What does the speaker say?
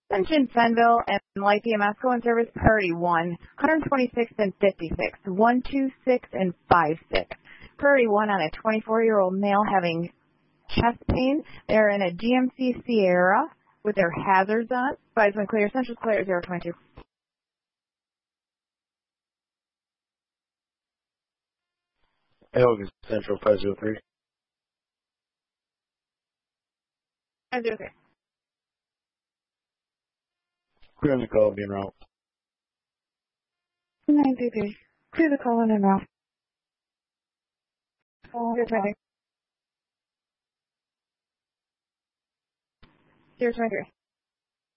Attention Fenville and Light EMS go in service priority 1, 126 and 56, 126 and 56. Priority 1 on a 24-year-old male having chest pain. They're in a GMC Sierra with their hazards on. Advisement clear, central clear 022. Elgin Central 503. 503. Clear on the call, being route. 933. Clear the call in and route. 023.